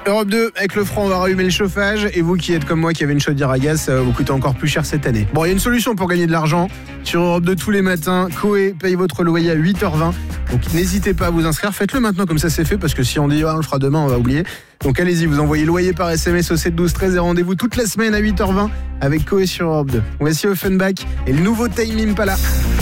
Europe 2, avec le franc, on va rallumer le chauffage. Et vous qui êtes comme moi, qui avez une chaudière à gaz, ça va vous coûter encore plus cher cette année. Bon, il y a une solution pour gagner de l'argent. Sur Europe 2, tous les matins, Coé paye votre loyer à 8h20. Donc n'hésitez pas à vous inscrire. Faites-le maintenant, comme ça c'est fait. Parce que si on dit on le fera demain, on va oublier. Donc allez-y, vous envoyez loyer par SMS au 7 12 13 et rendez-vous toute la semaine à 8h20 avec Coé sur Europe 2. Voici Offenbach et le nouveau Tame Impala.